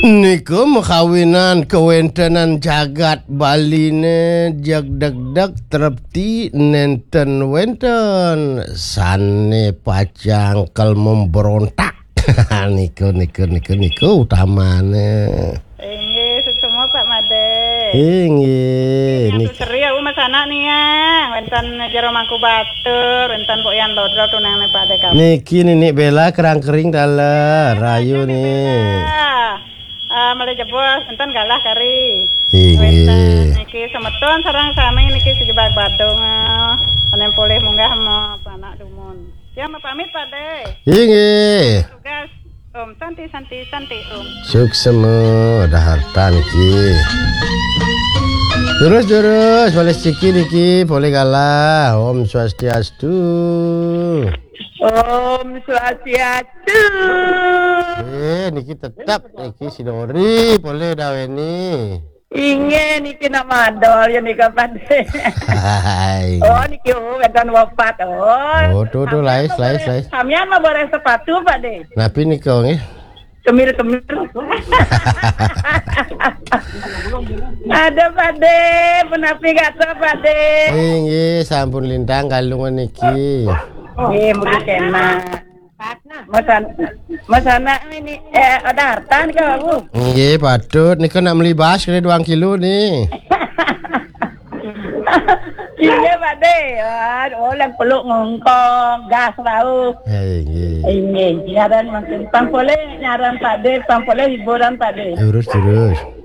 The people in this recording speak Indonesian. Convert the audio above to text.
Niku mekawinan kewentenan jagat baline jag deg trepti nenten wenten sane pacangkel memberontak. niku utamane. Inggih, semua Pak Made. Inggih, niku seri aku mas anak nih ya. Wenten jero mangku batur, wenten pok yang lodro tunang ne Pak Dek. Niki Nenek Bella kerang kering dalah rayu nih. Mulai jebol, enten galah kari. Inggih. Niki semeton sareng sami niki sejebak badung. Panen poleh munggah mau anak dumun. Ya mau pamit Pak De. Inggih. Tugas Om santi Om. Suksema ada harta niki. Terus boleh ciki niki boleh kalah. Om Swastiastu. Om Swastiastu. Niki tetap niki Sidori boleh daweni. Ingin niki nama adol ya nika Pade. Oh niki wedan wafat. Oh tuh lais. Sampean mau bareng sepatu Pade. Napi niko nggih. Kemir. Ada Pade, penapi kata Pade. Nggih, sampun lintang kalungan niki. Mungkin kena. Mas anak ini ada harta nih kamu. Nggih, patut niku nak beli bas kene 2 kilo nih. Iya Pade. Orang peluk ngongkong gas bau. Nggih. Ini nyaran makin pampole nyaran Pade, pampole hiburan Pade. Terus.